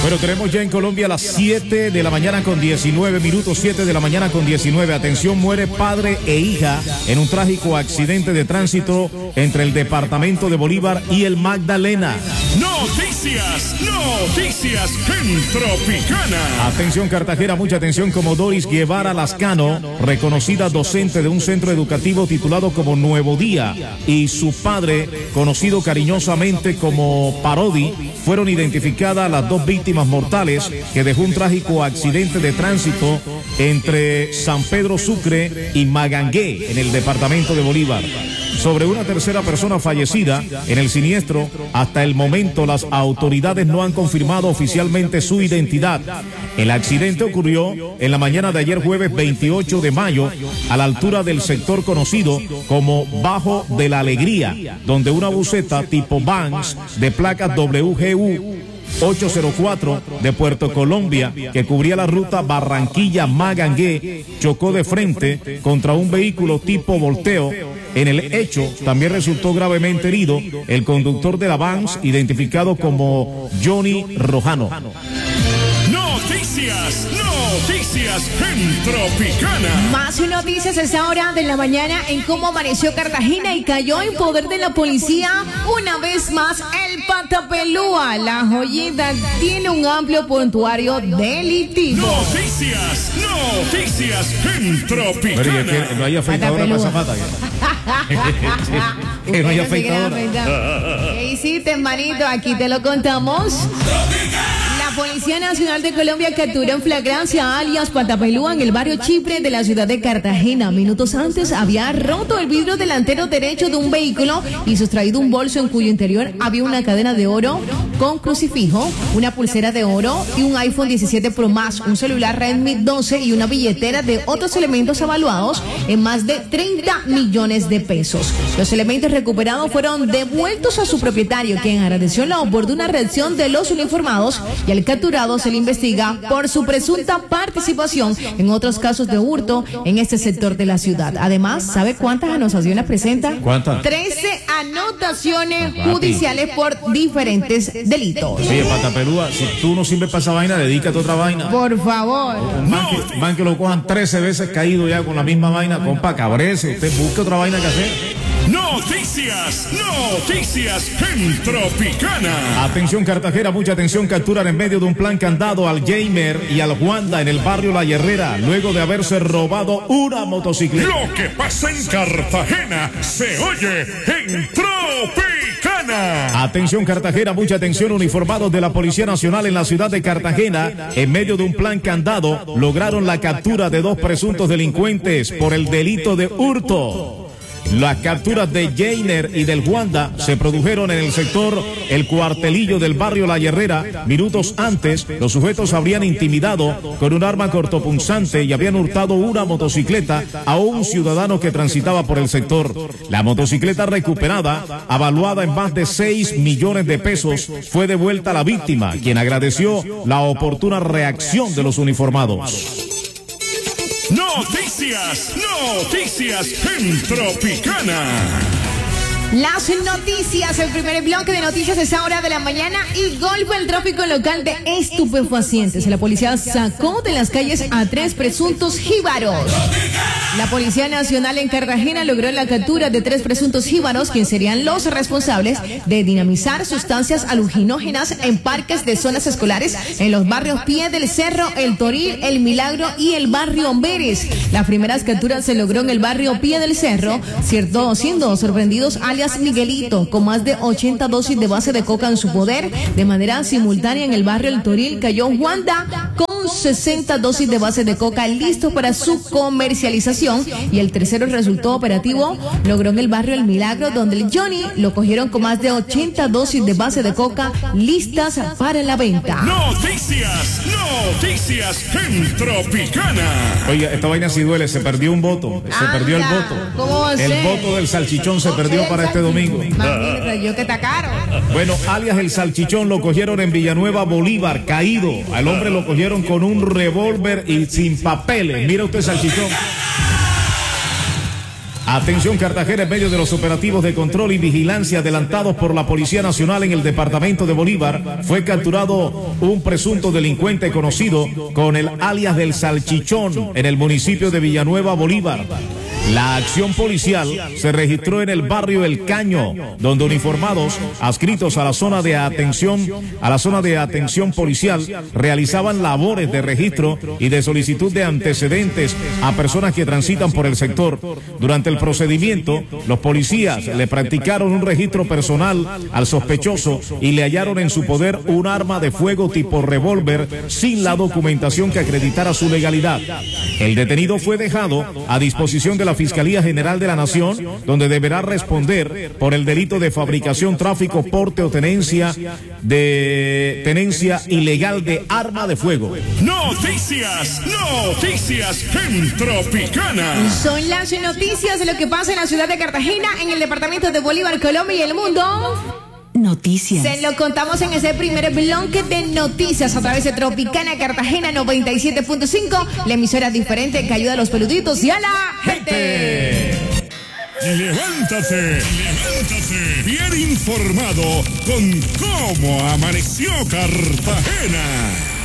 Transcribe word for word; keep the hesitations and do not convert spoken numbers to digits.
Bueno, tenemos ya en Colombia las siete de la mañana con diecinueve minutos, siete de la mañana con diecinueve. Atención, muere padre e hija en un trágico accidente de tránsito entre el departamento de Bolívar y el Magdalena. Noticias, noticias en Tropicana. Atención Cartagena, mucha atención, como Doris Guevara Lascano, reconocida docente de un centro educativo titulado como Nuevo Día, y su padre, conocido cariñosamente como Parodi, fueron identificadas las dos víctimas mortales que dejó un trágico accidente de tránsito entre San Pedro Sucre y Magangué en el departamento de Bolívar. Sobre una tercera persona fallecida en el siniestro, hasta el momento las autoridades no han confirmado oficialmente su identidad. El accidente ocurrió en la mañana de ayer jueves veintiocho de mayo a la altura del sector conocido como Bajo de la Alegría, donde una buseta tipo Vans de placas W G U ocho cero cuatro de Puerto Colombia, que cubría la ruta Barranquilla-Magangué, chocó de frente contra un vehículo tipo volteo. En el hecho también resultó gravemente herido el conductor de la Vans, identificado como Johnny Rojano. Noticias, noticias en Tropicana. Más noticias a esta hora de la mañana en cómo amaneció Cartagena y cayó en poder de la policía una vez más el Patapelúa. La joyita tiene un amplio prontuario delictivo. Noticias, noticias en Tropicana. Pero ya que no hay afeitadora para esa pata. Que no hay afeitadora. ¿Qué hiciste, hermanito? Aquí te lo contamos. La Policía Nacional de Colombia capturó en flagrancia a alias Patapelúa en el barrio Chipre de la ciudad de Cartagena. Minutos antes había roto el vidrio delantero derecho de un vehículo y sustraído un bolso en cuyo interior había una cadena de oro con crucifijo, una pulsera de oro y un iPhone diecisiete Pro Max, un celular Redmi doce y una billetera de otros elementos evaluados en más de treinta millones de pesos. Los elementos recuperados fueron devueltos a su propietario, quien agradeció la oportuna reacción de los uniformados, y al capturado se le investiga por su presunta participación en otros casos de hurto en este sector de la ciudad. Además, ¿sabe cuántas anotaciones presenta? ¿Cuántas? trece anotaciones judiciales por diferentes delitos. Oye, Patapelúa, si tú no sirves para esa vaina, dedícate a otra vaina. Por favor. Man que, man que lo cojan trece veces caído ya con la misma vaina, compa, cabrece. Usted busque otra vaina que hacer. Noticias, noticias en Tropicana. Atención Cartagena, mucha atención, capturan en medio de un plan candado al Jamer y al Juanda en el barrio La Herrera, luego de haberse robado una motocicleta. Lo que pasa en Cartagena se oye en Tropicana. Atención Cartagena, mucha atención, uniformados de la Policía Nacional en la ciudad de Cartagena, en medio de un plan candado, lograron la captura de dos presuntos delincuentes por el delito de hurto. Las capturas de Jainer y del Juanda se produjeron en el sector El Cuartelillo del barrio La Herrera. Minutos antes, los sujetos habrían intimidado con un arma cortopunzante y habían hurtado una motocicleta a un ciudadano que transitaba por el sector. La motocicleta recuperada, avaluada en más de seis millones de pesos, fue devuelta a la víctima, quien agradeció la oportuna reacción de los uniformados. Noticias, noticias en Tropicana. Las noticias, el primer bloque de noticias a esa hora de la mañana y golpe al tráfico local de estupefacientes. La policía sacó de las calles a tres presuntos jíbaros. La Policía Nacional en Cartagena logró la captura de tres presuntos jíbaros, quienes serían los responsables de dinamizar sustancias alucinógenas en parques de zonas escolares en los barrios Pie del Cerro, El Toril, El Milagro y el barrio Amberes. Las primeras capturas se logró en el barrio Pie del Cerro, cierto, siendo sorprendidos alias Miguelito, con más de ochenta dosis de base de coca en su poder. De manera simultánea en el barrio El Toril cayó Juanda con sesenta dosis de base de coca listos para su comercialización, y el tercero resultó operativo logró en el barrio El Milagro, donde el Johnny lo cogieron con más de ochenta dosis de base de coca listas para la venta. Noticias, noticias en Tropicana. Oiga, esta vaina sí duele, se perdió un voto, se Anda, perdió el voto. ¿cómo va a El ser? voto del salchichón se perdió para este domingo. Imagínate, yo que está caro. Bueno, alias el salchichón lo cogieron en Villanueva, Bolívar, caído. Al hombre lo cogieron con un revólver y sin papeles. Mira usted, salchichón. Atención Cartagena, en medio de los operativos de control y vigilancia adelantados por la Policía Nacional en el departamento de Bolívar, fue capturado un presunto delincuente conocido con el alias del Salchichón en el municipio de Villanueva, Bolívar. La acción policial se registró en el barrio El Caño, donde uniformados adscritos a la zona de atención, a la zona de atención policial, realizaban labores de registro y de solicitud de antecedentes a personas que transitan por el sector. Durante el procedimiento, los policías le practicaron un registro personal al sospechoso y le hallaron en su poder un arma de fuego tipo revólver sin la documentación que acreditara su legalidad. El detenido fue dejado a disposición de la Fiscalía General de la Nación, donde deberá responder por el delito de fabricación, tráfico, porte o tenencia de tenencia ilegal de arma de fuego. Noticias, noticias en Tropicana. Son las noticias de lo que pasa en la ciudad de Cartagena, en el departamento de Bolívar, Colombia y el mundo. Noticias. Se lo contamos en ese primer bloque de noticias a través de Tropicana Cartagena noventa y siete punto cinco, la emisora diferente que ayuda a los peluditos y a la gente. Levántate, levántate, bien informado con cómo amaneció Cartagena.